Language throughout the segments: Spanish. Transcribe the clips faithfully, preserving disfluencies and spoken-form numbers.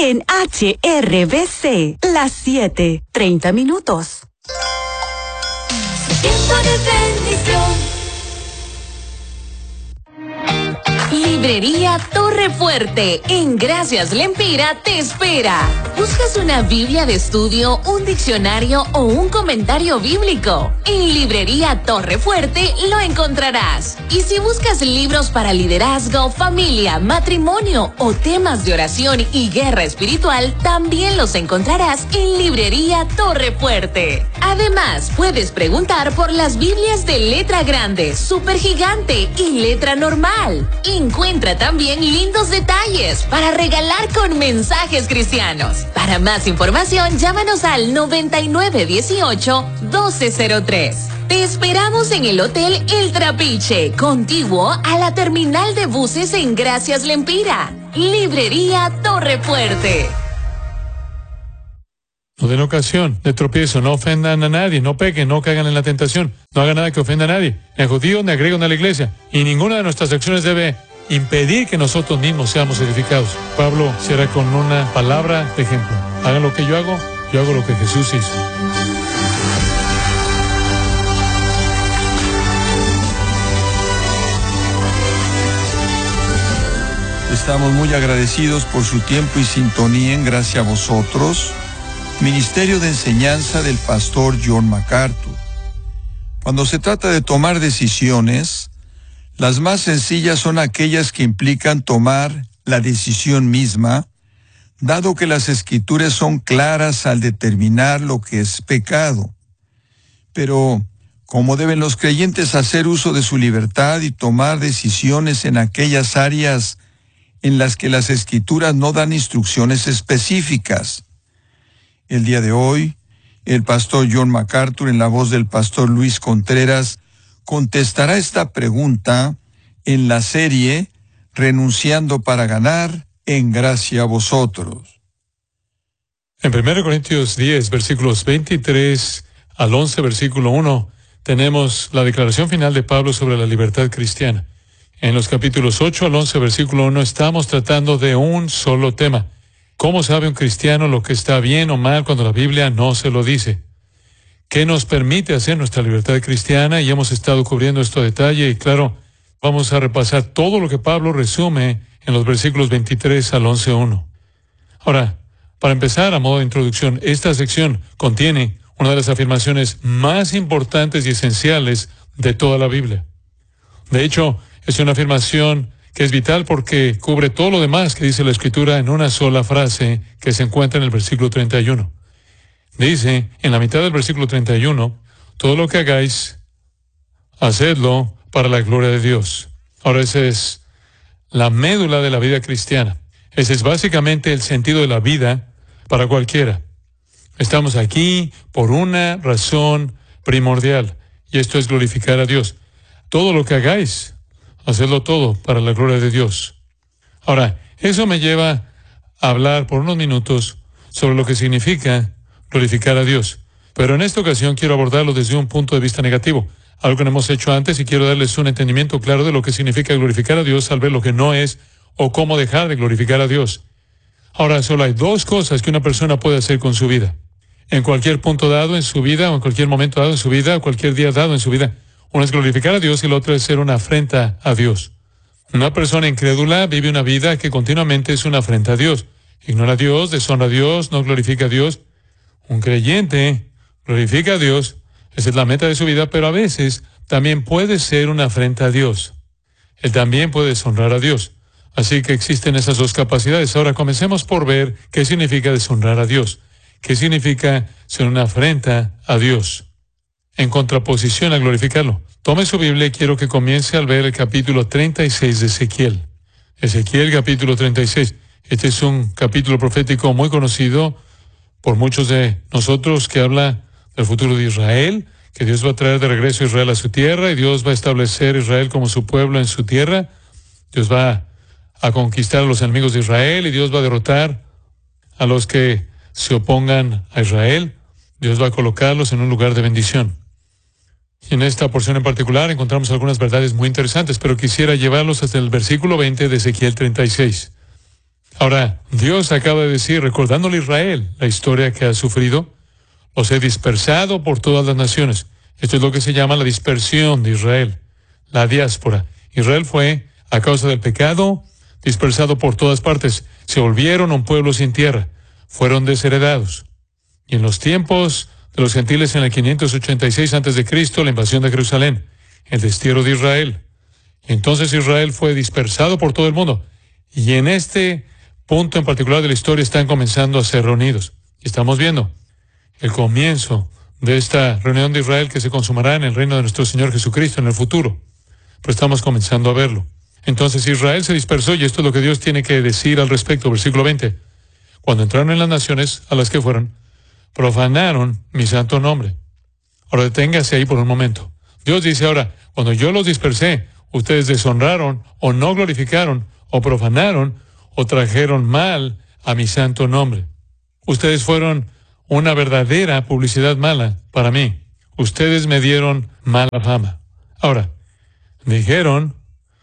en H R B C, las siete, treinta minutos. Tiempo de bendición. Librería Torre Fuerte, en Gracias Lempira, te espera. ¿Buscas una Biblia de estudio, un diccionario o un comentario bíblico? En Librería Torre Fuerte lo encontrarás. Y si buscas libros para liderazgo, familia, matrimonio o temas de oración y guerra espiritual, también los encontrarás en Librería Torre Fuerte. Además, puedes preguntar por las Biblias de letra grande, supergigante y letra normal. Encuentra también lindos detalles para regalar con mensajes cristianos. Para más información, llámanos al noventa y nueve dieciocho, doce cero tres. Te esperamos en el Hotel El Trapiche, contiguo a la terminal de buses en Gracias Lempira. Librería Torre Fuerte. No den ocasión de tropiezo, no ofendan a nadie, no pequen, no caigan en la tentación, no hagan nada que ofenda a nadie, ni a judíos ni a griegos ni a la iglesia, y ninguna de nuestras acciones debe impedir que nosotros mismos seamos edificados. Pablo cierra con una palabra de ejemplo: hagan lo que yo hago, yo hago lo que Jesús hizo. Estamos muy agradecidos por su tiempo y sintonía en Gracia a Vosotros, Ministerio de Enseñanza del Pastor John MacArthur. Cuando se trata de tomar decisiones, las más sencillas son aquellas que implican tomar la decisión misma, dado que las Escrituras son claras al determinar lo que es pecado. Pero, ¿cómo deben los creyentes hacer uso de su libertad y tomar decisiones en aquellas áreas en las que las Escrituras no dan instrucciones específicas? El día de hoy, el pastor John MacArthur, en la voz del pastor Luis Contreras, contestará esta pregunta en la serie Renunciando para Ganar, en Gracia a Vosotros. En primera Corintios diez, versículos veintitrés al once, versículo uno, tenemos la declaración final de Pablo sobre la libertad cristiana. En los capítulos ocho al once, versículo uno, estamos tratando de un solo tema: ¿cómo sabe un cristiano lo que está bien o mal cuando la Biblia no se lo dice? ¿Qué nos permite hacer nuestra libertad cristiana? Y hemos estado cubriendo esto a detalle, y claro, vamos a repasar todo lo que Pablo resume en los versículos veintitrés al once uno. Ahora, para empezar, a modo de introducción, esta sección contiene una de las afirmaciones más importantes y esenciales de toda la Biblia. De hecho, es una afirmación que es vital porque cubre todo lo demás que dice la Escritura en una sola frase que se encuentra en el versículo treinta y uno. Dice, en la mitad del versículo treinta y uno, todo lo que hagáis, hacedlo para la gloria de Dios. Ahora, esa es la médula de la vida cristiana. Ese es básicamente el sentido de la vida para cualquiera. Estamos aquí por una razón primordial, y esto es glorificar a Dios. Todo lo que hagáis, hacedlo todo para la gloria de Dios. Ahora, eso me lleva a hablar por unos minutos sobre lo que significa glorificar a Dios. Pero en esta ocasión quiero abordarlo desde un punto de vista negativo, algo que no hemos hecho antes, y quiero darles un entendimiento claro de lo que significa glorificar a Dios al ver lo que no es o cómo dejar de glorificar a Dios. Ahora, solo hay dos cosas que una persona puede hacer con su vida. En cualquier punto dado en su vida, o en cualquier momento dado en su vida, o cualquier día dado en su vida. Una es glorificar a Dios y la otra es ser una afrenta a Dios. Una persona incrédula vive una vida que continuamente es una afrenta a Dios. Ignora a Dios, deshonra a Dios, no glorifica a Dios. Un creyente glorifica a Dios, esa es la meta de su vida, pero a veces también puede ser una afrenta a Dios. Él también puede deshonrar a Dios. Así que existen esas dos capacidades. Ahora comencemos por ver qué significa deshonrar a Dios. ¿Qué significa ser una afrenta a Dios? En contraposición a glorificarlo. Tome su Biblia y quiero que comience al ver el capítulo treinta y seis de Ezequiel. Ezequiel, capítulo treinta y seis. Este es un capítulo profético muy conocido por muchos de nosotros, que habla del futuro de Israel, que Dios va a traer de regreso a Israel a su tierra, y Dios va a establecer a Israel como su pueblo en su tierra. Dios va a conquistar a los enemigos de Israel, y Dios va a derrotar a los que se opongan a Israel. Dios va a colocarlos en un lugar de bendición. Y en esta porción en particular encontramos algunas verdades muy interesantes, pero quisiera llevarlos hasta el versículo veinte de Ezequiel treinta y seis. Ahora, Dios acaba de decir, recordándole a Israel la historia que ha sufrido, os he dispersado por todas las naciones. Esto es lo que se llama la dispersión de Israel, la diáspora. Israel fue, a causa del pecado, dispersado por todas partes. Se volvieron un pueblo sin tierra. Fueron desheredados. Y en los tiempos de los gentiles, en el quinientos ochenta y seis antes de Cristo, la invasión de Jerusalén, el destierro de Israel. Entonces Israel fue dispersado por todo el mundo. Y en este punto en particular de la historia están comenzando a ser reunidos. Y estamos viendo el comienzo de esta reunión de Israel que se consumará en el reino de nuestro Señor Jesucristo en el futuro. Pero estamos comenzando a verlo. Entonces Israel se dispersó y esto es lo que Dios tiene que decir al respecto. Versículo veinte. Cuando entraron en las naciones a las que fueron, profanaron mi santo nombre. Ahora deténgase ahí por un momento. Dios dice ahora, cuando yo los dispersé, ustedes deshonraron o no glorificaron o profanaron o trajeron mal a mi santo nombre. Ustedes fueron una verdadera publicidad mala para mí. Ustedes me dieron mala fama. Ahora, dijeron,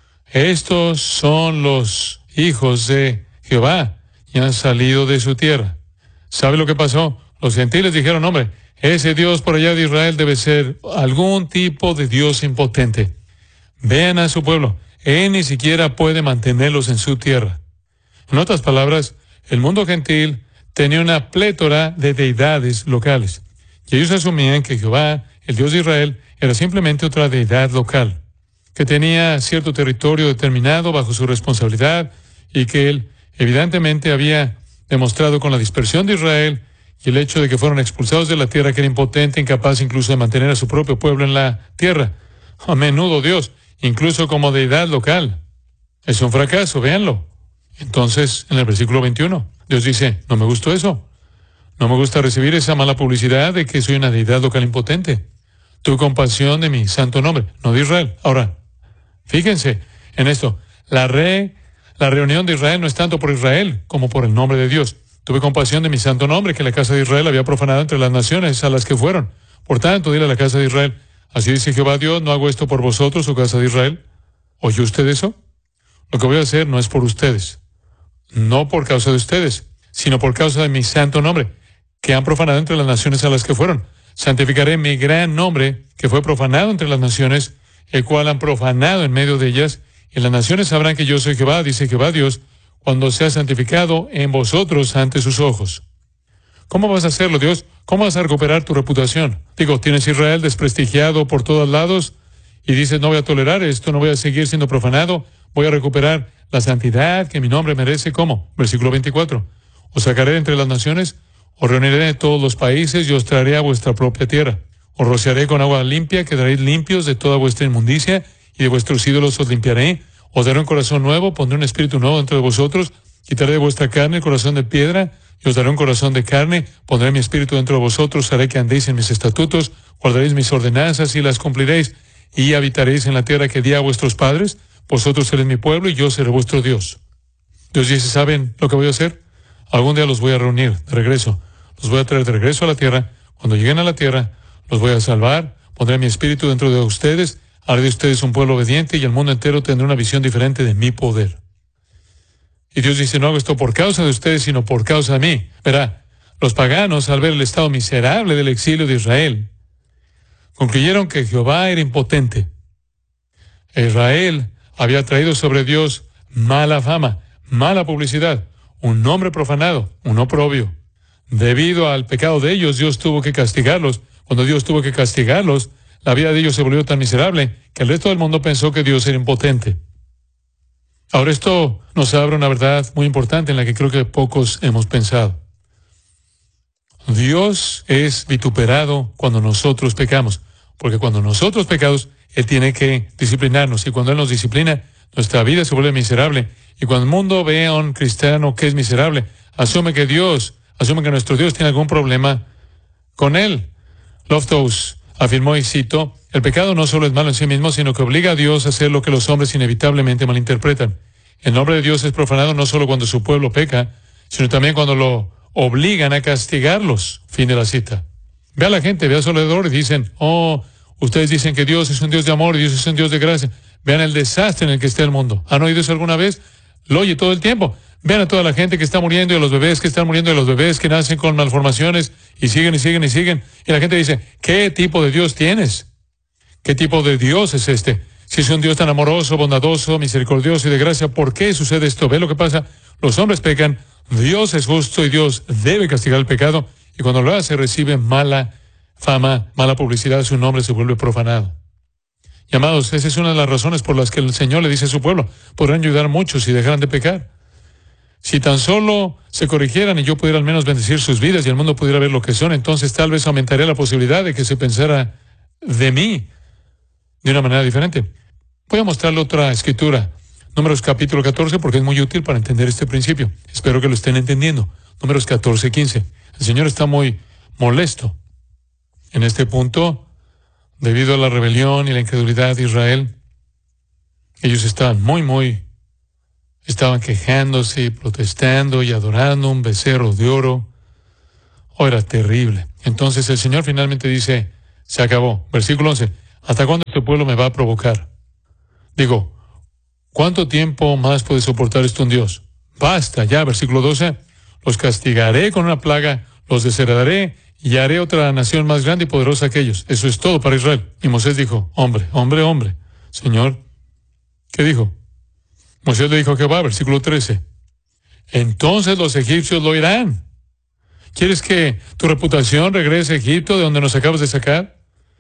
estos son los hijos de Jehová y han salido de su tierra. ¿Sabe lo que pasó? Los gentiles dijeron, hombre, ese Dios por allá de Israel debe ser algún tipo de Dios impotente. Vean a su pueblo. Él ni siquiera puede mantenerlos en su tierra. En otras palabras, el mundo gentil tenía una plétora de deidades locales. Y ellos asumían que Jehová, el Dios de Israel, era simplemente otra deidad local, que tenía cierto territorio determinado bajo su responsabilidad y que él evidentemente había demostrado con la dispersión de Israel y el hecho de que fueron expulsados de la tierra, que era impotente, incapaz incluso de mantener a su propio pueblo en la tierra. A menudo Dios, incluso como deidad local. Es un fracaso, véanlo. Entonces, en el versículo veintiuno, Dios dice, no me gustó eso. No me gusta recibir esa mala publicidad de que soy una deidad local impotente. Tuve compasión de mi santo nombre, no de Israel. Ahora, fíjense en esto. La, re, la reunión de Israel no es tanto por Israel como por el nombre de Dios. Tuve compasión de mi santo nombre que la casa de Israel había profanado entre las naciones a las que fueron. Por tanto, dile a la casa de Israel, así dice Jehová Dios, no hago esto por vosotros, o casa de Israel. ¿Oyó usted eso? Lo que voy a hacer no es por ustedes. No por causa de ustedes, sino por causa de mi santo nombre, que han profanado entre las naciones a las que fueron. Santificaré mi gran nombre, que fue profanado entre las naciones, el cual han profanado en medio de ellas, y las naciones sabrán que yo soy Jehová, dice Jehová Dios, cuando sea santificado en vosotros ante sus ojos. ¿Cómo vas a hacerlo, Dios? ¿Cómo vas a recuperar tu reputación? Digo, tienes Israel desprestigiado por todos lados, y dices, no voy a tolerar esto, no voy a seguir siendo profanado, voy a recuperar la santidad que mi nombre merece. ¿Cómo? Versículo veinticuatro. Os sacaré de entre las naciones, os reuniré de todos los países y os traeré a vuestra propia tierra. Os rociaré con agua limpia, quedaréis limpios de toda vuestra inmundicia, y de vuestros ídolos os limpiaré. Os daré un corazón nuevo, pondré un espíritu nuevo dentro de vosotros, quitaré de vuestra carne el corazón de piedra, y os daré un corazón de carne, pondré mi espíritu dentro de vosotros, haré que andéis en mis estatutos, guardaréis mis ordenanzas y las cumpliréis, y habitaréis en la tierra que di a vuestros padres. Vosotros seréis mi pueblo y yo seré vuestro Dios. Dios dice, ¿saben lo que voy a hacer? Algún día los voy a reunir de regreso. Los voy a traer de regreso a la tierra. Cuando lleguen a la tierra, los voy a salvar. Pondré mi espíritu dentro de ustedes. Haré de ustedes un pueblo obediente y el mundo entero tendrá una visión diferente de mi poder. Y Dios dice, no hago esto por causa de ustedes, sino por causa de mí. Verá, los paganos, al ver el estado miserable del exilio de Israel, concluyeron que Jehová era impotente. Israel había traído sobre Dios mala fama, mala publicidad, un nombre profanado, un oprobio. Debido al pecado de ellos, Dios tuvo que castigarlos. Cuando Dios tuvo que castigarlos, la vida de ellos se volvió tan miserable que el resto del mundo pensó que Dios era impotente. Ahora esto nos abre una verdad muy importante en la que creo que pocos hemos pensado. Dios es vituperado cuando nosotros pecamos, porque cuando nosotros pecamos, Él tiene que disciplinarnos, y cuando Él nos disciplina, nuestra vida se vuelve miserable. Y cuando el mundo ve a un cristiano que es miserable, asume que Dios, asume que nuestro Dios tiene algún problema con Él. Loftus afirmó, y cito, el pecado no solo es malo en sí mismo, sino que obliga a Dios a hacer lo que los hombres inevitablemente malinterpretan. El nombre de Dios es profanado no solo cuando su pueblo peca, sino también cuando lo obligan a castigarlos. Fin de la cita. Ve a la gente, ve a su alrededor y dicen, oh, ustedes dicen que Dios es un Dios de amor, Dios es un Dios de gracia. Vean el desastre en el que está el mundo. ¿Han oído eso alguna vez? Lo oye todo el tiempo. Vean a toda la gente que está muriendo y a los bebés que están muriendo y a los bebés que nacen con malformaciones y siguen y siguen y siguen. Y la gente dice, ¿qué tipo de Dios tienes? ¿Qué tipo de Dios es este? Si es un Dios tan amoroso, bondadoso, misericordioso y de gracia, ¿por qué sucede esto? ¿Ve lo que pasa? Los hombres pecan, Dios es justo y Dios debe castigar el pecado. Y cuando lo hace recibe mala fama, mala publicidad, su nombre se vuelve profanado. Y amados, esa es una de las razones por las que el Señor le dice a su pueblo, podrán ayudar muchos si dejaran de pecar. Si tan solo se corrigieran y yo pudiera al menos bendecir sus vidas y el mundo pudiera ver lo que son, entonces tal vez aumentaría la posibilidad de que se pensara de mí de una manera diferente. Voy a mostrarle otra escritura, Números capítulo catorce, porque es muy útil para entender este principio. Espero que lo estén entendiendo. Números catorce, quince. El Señor está muy molesto en este punto, debido a la rebelión y la incredulidad de Israel. Ellos estaban muy, muy, estaban quejándose y protestando y adorando un becerro de oro. Oh, era terrible. Entonces el Señor finalmente dice, se acabó. Versículo once, ¿hasta cuándo este pueblo me va a provocar? Digo, ¿cuánto tiempo más puede soportar esto un Dios? Basta ya. Versículo doce, los castigaré con una plaga, los desheredaré y haré otra nación más grande y poderosa que ellos. Eso es todo para Israel. Y Moisés dijo, hombre, hombre, hombre. Señor, ¿qué dijo? Moisés le dijo a Jehová, versículo trece, entonces los egipcios lo oirán. ¿Quieres que tu reputación regrese a Egipto, de donde nos acabas de sacar?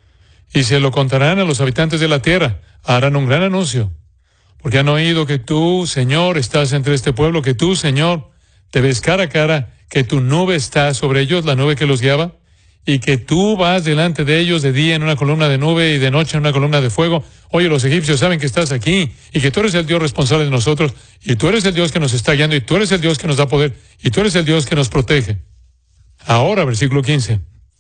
Y se lo contarán a los habitantes de la tierra. Harán un gran anuncio. Porque han oído que tú, Señor, estás entre este pueblo, que tú, Señor, te ves cara a cara, que tu nube está sobre ellos, la nube que los guiaba, y que tú vas delante de ellos de día en una columna de nube y de noche en una columna de fuego. Oye, los egipcios saben que estás aquí y que tú eres el Dios responsable de nosotros, y tú eres el Dios que nos está guiando, y tú eres el Dios que nos da poder, y tú eres el Dios que nos protege. Ahora, versículo quince,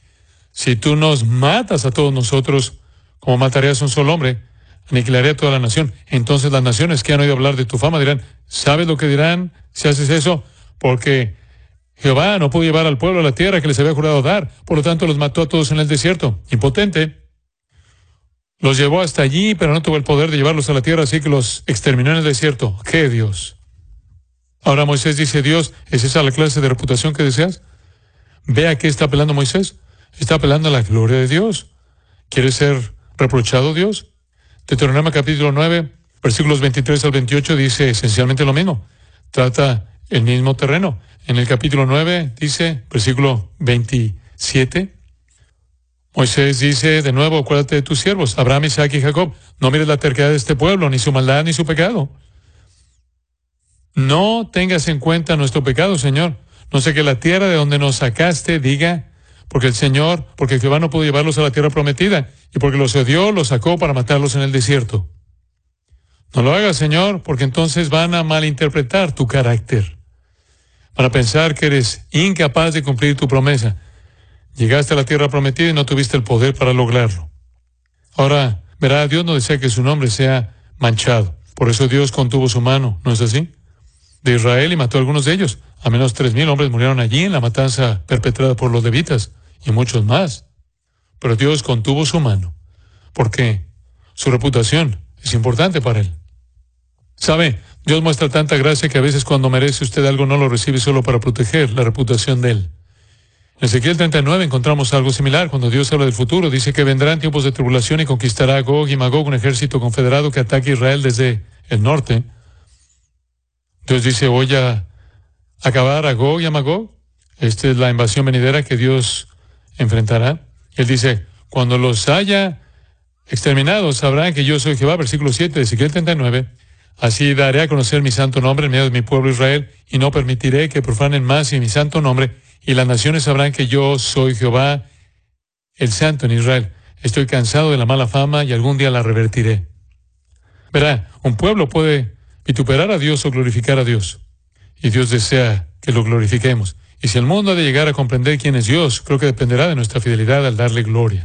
si tú nos matas a todos nosotros, como matarías a un solo hombre, aniquilaré a toda la nación. Entonces las naciones que han oído hablar de tu fama dirán, ¿sabes lo que dirán si haces eso? Porque Jehová no pudo llevar al pueblo a la tierra que les había jurado dar, por lo tanto los mató a todos en el desierto. Impotente. Los llevó hasta allí, pero no tuvo el poder de llevarlos a la tierra, así que los exterminó en el desierto. ¡Qué Dios! Ahora Moisés dice, Dios, ¿es esa la clase de reputación que deseas? Ve a qué está apelando Moisés. Está apelando a la gloria de Dios. ¿Quieres ser reprochado, Dios? Deuteronomio capítulo nueve, versículos veintitrés al veintiocho dice esencialmente lo mismo. Trata el mismo terreno. En el capítulo nueve dice, versículo veintisiete, Moisés dice de nuevo, acuérdate de tus siervos, Abraham, Isaac y Jacob. No mires la terquedad de este pueblo, ni su maldad, ni su pecado. No tengas en cuenta nuestro pecado, Señor. No sé que la tierra de donde nos sacaste diga, porque el Señor, porque Jehová no pudo llevarlos a la tierra prometida, y porque los odió, los sacó para matarlos en el desierto. No lo hagas, Señor, porque entonces van a malinterpretar tu carácter. Van a pensar que eres incapaz de cumplir tu promesa. Llegaste a la tierra prometida y no tuviste el poder para lograrlo. Ahora, verá, Dios no desea que su nombre sea manchado. Por eso Dios contuvo su mano, ¿no es así? De Israel y mató a algunos de ellos. A menos tres mil hombres murieron allí en la matanza perpetrada por los levitas, y muchos más. Pero Dios contuvo su mano, porque su reputación es importante para él. ¿Sabe? Dios muestra tanta gracia que a veces cuando merece usted algo no lo recibe solo para proteger la reputación de él. En Ezequiel treinta y nueve encontramos algo similar. Cuando Dios habla del futuro, dice que vendrán tiempos de tribulación y conquistará a Gog y Magog, un ejército confederado que ataque a Israel desde el norte. Dios dice, voy a acabar a Gog y a Magog. Esta es la invasión venidera que Dios enfrentará. Él dice, cuando los haya exterminados, sabrán que yo soy Jehová. Versículo siete de Ezequiel treinta y nueve. Así daré a conocer mi santo nombre en medio de mi pueblo Israel, y no permitiré que profanen más en mi santo nombre, y las naciones sabrán que yo soy Jehová, el santo en Israel. Estoy cansado de la mala fama y algún día la revertiré. Verá, un pueblo puede vituperar a Dios o glorificar a Dios, y Dios desea que lo glorifiquemos. Y si el mundo ha de llegar a comprender quién es Dios, creo que dependerá de nuestra fidelidad al darle gloria.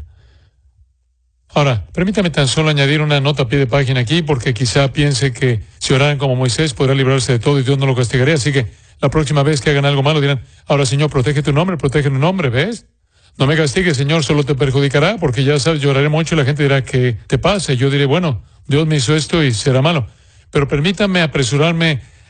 Ahora, permítame tan solo añadir una nota a pie de página aquí, porque quizá piense que si oraran como Moisés podrá librarse de todo y Dios no lo castigaría. Así que la próxima vez que hagan algo malo dirán, ahora Señor, protege tu nombre, protege tu nombre, ¿ves? No me castigues, Señor, solo te perjudicará, porque ya sabes, lloraré mucho y la gente dirá, ¿qué te pasa? Y yo diré, bueno, Dios me hizo esto y será malo. Pero permítame apresurarme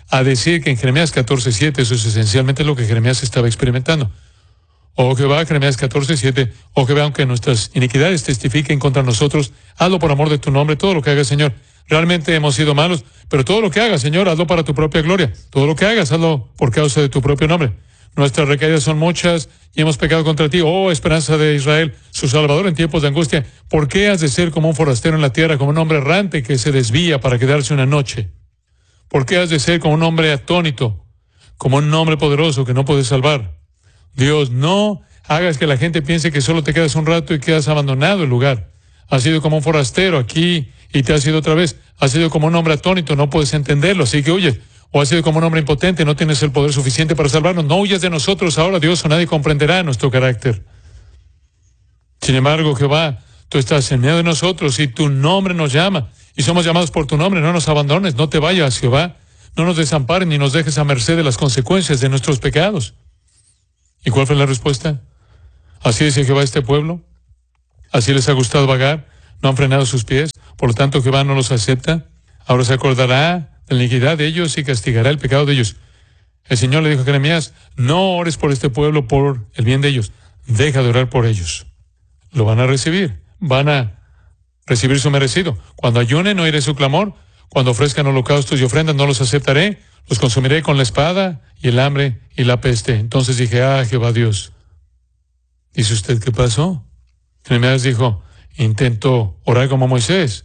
a decir que en Jeremías catorce siete, eso es esencialmente lo que Jeremías estaba experimentando. Oh Jehová, Jeremías catorce siete, oh Jehová, aunque nuestras iniquidades testifiquen contra nosotros, hazlo por amor de tu nombre, todo lo que hagas, Señor. Realmente hemos sido malos, pero todo lo que hagas, Señor, hazlo para tu propia gloria. Todo lo que hagas, hazlo por causa de tu propio nombre. Nuestras recaídas son muchas y hemos pecado contra ti. Oh, esperanza de Israel, su Salvador en tiempos de angustia. ¿Por qué has de ser como un forastero en la tierra, como un hombre errante que se desvía para quedarse una noche? ¿Por qué has de ser como un hombre atónito, como un hombre poderoso que no puede salvar? Dios, no hagas que la gente piense que solo te quedas un rato y que has abandonado el lugar. Has sido como un forastero aquí y te has ido otra vez. Has sido como un hombre atónito, no puedes entenderlo, así que huyes. O has sido como un hombre impotente, no tienes el poder suficiente para salvarnos. No huyas de nosotros ahora, Dios, o nadie comprenderá nuestro carácter. Sin embargo, Jehová, tú estás en medio de nosotros y tu nombre nos llama. Y somos llamados por tu nombre, no nos abandones, no te vayas, Jehová. No nos desampares ni nos dejes a merced de las consecuencias de nuestros pecados. ¿Y cuál fue la respuesta? Así dice Jehová a este pueblo. Así les ha gustado vagar, no han frenado sus pies, por lo tanto Jehová no los acepta. Ahora se acordará de la iniquidad de ellos y castigará el pecado de ellos. El Señor le dijo a Jeremías, no ores por este pueblo por el bien de ellos, deja de orar por ellos. Lo van a recibir, van a recibir su merecido. Cuando ayunen, oiré su clamor. Cuando ofrezcan holocaustos y ofrendas, no los aceptaré. Los consumiré con la espada y el hambre y la peste. Entonces dije, ah, Jehová Dios. ¿Dice usted qué pasó? Jeremías dijo, intentó orar como Moisés.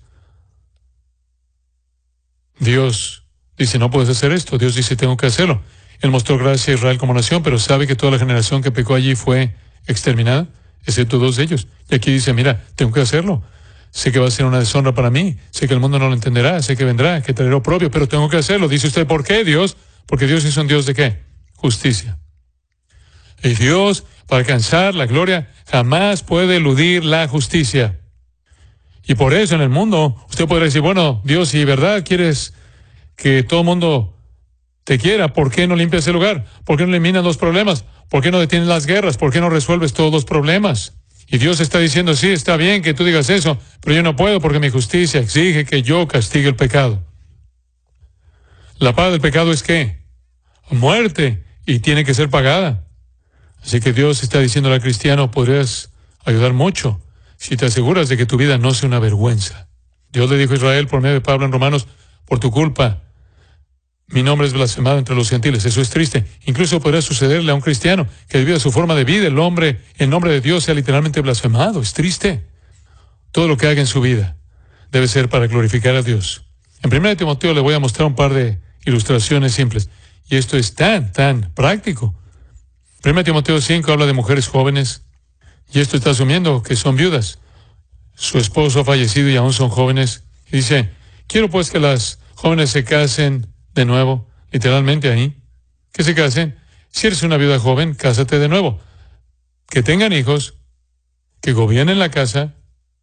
Dios dice, no puedes hacer esto. Dios dice, tengo que hacerlo. Él mostró gracia a Israel como nación, pero sabe que toda la generación que pecó allí fue exterminada, excepto dos de ellos. Y aquí dice, mira, tengo que hacerlo. Sé que va a ser una deshonra para mí. Sé que el mundo no lo entenderá. Sé que vendrá, que traerá oprobio, pero tengo que hacerlo. Dice usted, ¿por qué, Dios? Porque Dios es un Dios de ¿qué? Justicia. Y Dios, para alcanzar la gloria, jamás puede eludir la justicia. Y por eso en el mundo, usted podrá decir, bueno, Dios, si de verdad quieres que todo el mundo te quiera, ¿por qué no limpias el lugar? ¿Por qué no eliminas los problemas? ¿Por qué no detienes las guerras? ¿Por qué no resuelves todos los problemas? Y Dios está diciendo, sí, está bien que tú digas eso, pero yo no puedo porque mi justicia exige que yo castigue el pecado. La paga del pecado es ¿qué? Muerte, y tiene que ser pagada. Así que Dios está diciendo al cristiano, podrías ayudar mucho si te aseguras de que tu vida no sea una vergüenza. Dios le dijo a Israel por medio de Pablo en Romanos, por tu culpa, mi nombre es blasfemado entre los gentiles. Eso es triste. Incluso podría sucederle a un cristiano que debido a su forma de vida, el hombre, el nombre de Dios sea literalmente blasfemado. Es triste. Todo lo que haga en su vida debe ser para glorificar a Dios. En primera de Timoteo le voy a mostrar un par de ilustraciones simples. Y esto es tan, tan práctico. primera de Timoteo cinco habla de mujeres jóvenes. Y esto está asumiendo que son viudas. Su esposo ha fallecido y aún son jóvenes. Y dice, quiero pues que las jóvenes se casen de nuevo, literalmente ahí. Que se casen. Si eres una viuda joven, cásate de nuevo. Que tengan hijos, que gobiernen la casa,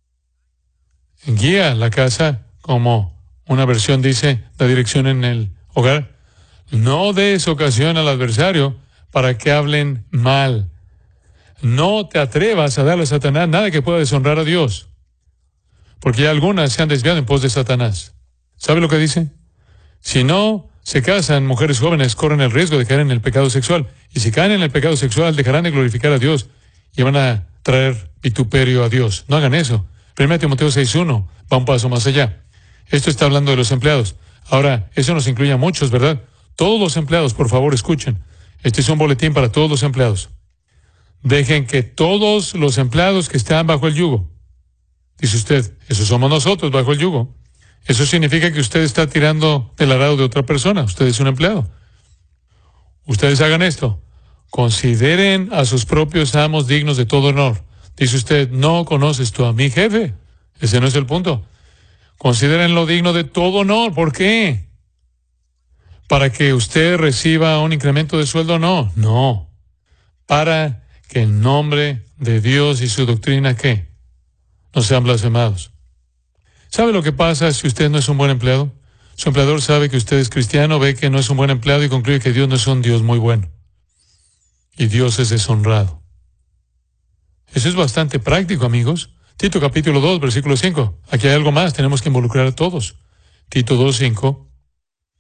guía la casa, como una versión dice, la dirección en el hogar. No des ocasión al adversario para que hablen mal. No te atrevas a darle a Satanás nada que pueda deshonrar a Dios. Porque ya algunas se han desviado en pos de Satanás. ¿Sabe lo que dice? Si no se casan, mujeres jóvenes corren el riesgo de caer en el pecado sexual. Y si caen en el pecado sexual, dejarán de glorificar a Dios y van a traer vituperio a Dios. No hagan eso. primera de Timoteo seis uno va un paso más allá. Esto está hablando de los empleados. Ahora, eso nos incluye a muchos, ¿verdad? Todos los empleados, por favor, escuchen. Este es un boletín para todos los empleados. Dejen que todos los empleados que están bajo el yugo. Dice usted, eso somos nosotros bajo el yugo. Eso significa que usted está tirando el arado de otra persona. Usted es un empleado. Ustedes hagan esto. Consideren a sus propios amos dignos de todo honor. Dice usted, no conoces tú a mi jefe. Ese no es el punto. Considérenlo digno de todo honor. ¿Por qué? ¿Para que usted reciba un incremento de sueldo? No, no. Para que en nombre de Dios y su doctrina, ¿qué? No sean blasfemados. ¿Sabe lo que pasa si usted no es un buen empleado? Su empleador sabe que usted es cristiano, ve que no es un buen empleado y concluye que Dios no es un Dios muy bueno. Y Dios es deshonrado. Eso es bastante práctico, amigos. Tito capítulo dos, versículo cinco. Aquí hay algo más, tenemos que involucrar a todos. Tito dos, cinco.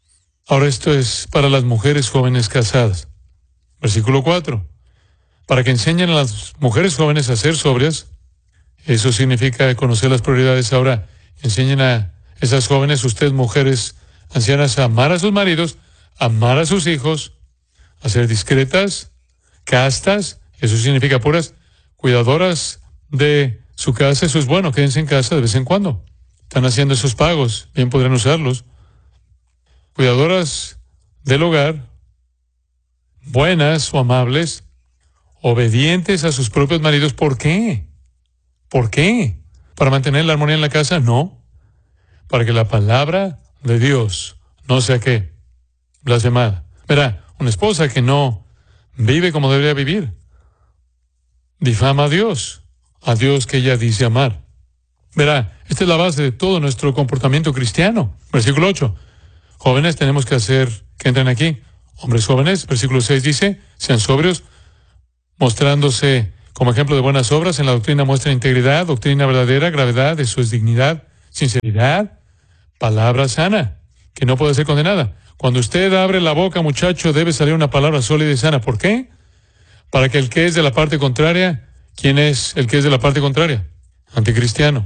Ahora esto es para las mujeres jóvenes casadas. Versículo cuatro. Para que enseñen a las mujeres jóvenes a ser sobrias. Eso significa conocer las prioridades. Ahora enseñen a esas jóvenes, ustedes mujeres ancianas, a amar a sus maridos, a amar a sus hijos, a ser discretas, castas, eso significa puras, cuidadoras de su casa. Eso es bueno, quédense en casa de vez en cuando. Están haciendo esos pagos, bien podrán usarlos. Cuidadoras del hogar, buenas o amables, obedientes a sus propios maridos. ¿Por qué? ¿Por qué? ¿Para mantener la armonía en la casa? No. Para que la palabra de Dios no sea ¿qué? Blasfemada. Verá, una esposa que no vive como debería vivir difama a Dios, a Dios que ella dice amar. Verá, esta es la base de todo nuestro comportamiento cristiano. Versículo ocho. Jóvenes, tenemos que hacer, que entren aquí, hombres jóvenes. Versículo seis dice, sean sobrios, mostrándose como ejemplo de buenas obras. En la doctrina muestran integridad, doctrina verdadera, gravedad, eso es dignidad, sinceridad, palabra sana, que no puede ser condenada. Cuando usted abre la boca, muchacho, debe salir una palabra sólida y sana. ¿Por qué? Para que el que es de la parte contraria, ¿quién es el que es de la parte contraria? Anticristiano.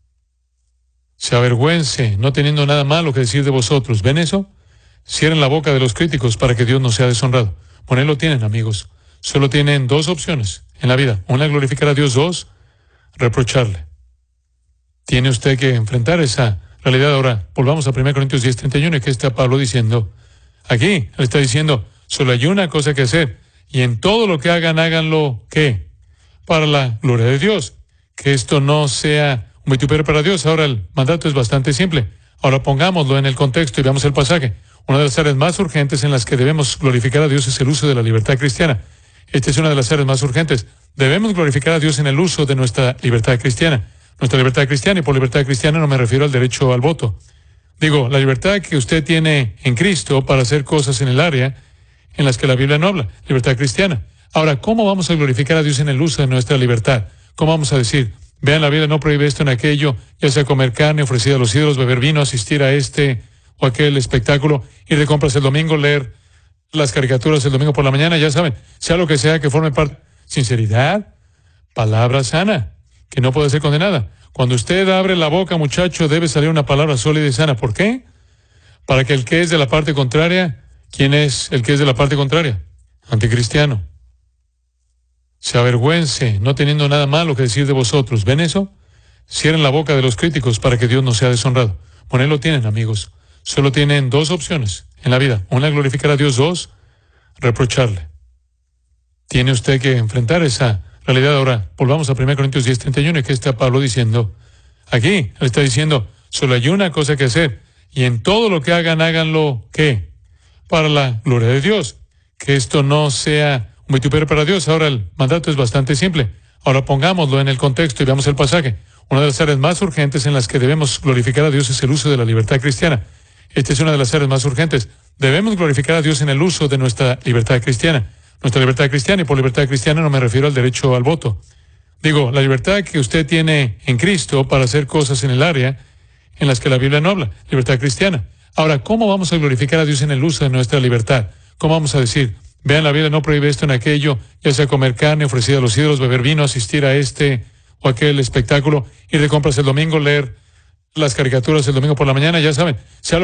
Se avergüence, no teniendo nada malo que decir de vosotros. ¿Ven eso? Cierren la boca de los críticos para que Dios no sea deshonrado. Bueno, ahí lo tienen, amigos. Solo tienen dos opciones en la vida. Una, glorificar a Dios. Dos, reprocharle. Tiene usted que enfrentar esa realidad. Ahora, volvamos a primera Corintios diez, treinta y uno, que está Pablo diciendo, aquí, él está diciendo, solo hay una cosa que hacer, y en todo lo que hagan, háganlo, ¿qué? Para la gloria de Dios. Que esto no sea un vituperio para Dios. Ahora, el mandato es bastante simple. Ahora pongámoslo en el contexto y veamos el pasaje. Una de las áreas más urgentes en las que debemos glorificar a Dios es el uso de la libertad cristiana. Esta es una de las áreas más urgentes. Debemos glorificar a Dios en el uso de nuestra libertad cristiana. Nuestra libertad cristiana, y por libertad cristiana no me refiero al derecho al voto. Digo, la libertad que usted tiene en Cristo para hacer cosas en el área en las que la Biblia no habla. Libertad cristiana. Ahora, ¿cómo vamos a glorificar a Dios en el uso de nuestra libertad? ¿Cómo vamos a decir? Vean, la Biblia no prohíbe esto en aquello, ya sea comer carne ofrecida a los ídolos, beber vino, asistir a este o aquel espectáculo, ir de compras el domingo, leer las caricaturas el domingo por la mañana, ya saben, sea lo que sea que forme parte. Sinceridad, palabra sana, que no puede ser condenada. Cuando usted abre la boca, muchacho, debe salir una palabra sólida y sana. ¿Por qué? Para que el que es de la parte contraria, ¿quién es el que es de la parte contraria? Anticristiano. Se avergüence, no teniendo nada malo que decir de vosotros. ¿Ven eso? Cierren la boca de los críticos para que Dios no sea deshonrado. Bueno, ahí lo tienen, amigos. Solo tienen dos opciones en la vida. Una, glorificar a Dios. Dos, reprocharle. Tiene usted que enfrentar esa realidad. Ahora, volvamos a primera Corintios diez, treinta y uno, que está Pablo diciendo, aquí, él está diciendo, solo hay una cosa que hacer, y en todo lo que hagan, háganlo, ¿qué? Para la gloria de Dios. Que esto no sea un vituperio para Dios. Ahora, el mandato es bastante simple. Ahora pongámoslo en el contexto y veamos el pasaje. Una de las áreas más urgentes en las que debemos glorificar a Dios es el uso de la libertad cristiana. Esta es una de las áreas más urgentes. Debemos glorificar a Dios en el uso de nuestra libertad cristiana. Nuestra libertad cristiana, y por libertad cristiana no me refiero al derecho al voto. Digo, la libertad que usted tiene en Cristo para hacer cosas en el área en las que la Biblia no habla. Libertad cristiana. Ahora, ¿cómo vamos a glorificar a Dios en el uso de nuestra libertad? ¿Cómo vamos a decir? Vean, la Biblia no prohíbe esto en aquello, ya sea comer carne ofrecida a los ídolos, beber vino, asistir a este o aquel espectáculo, ir de compras el domingo, leer las caricaturas el domingo por la mañana, ya saben, sea lo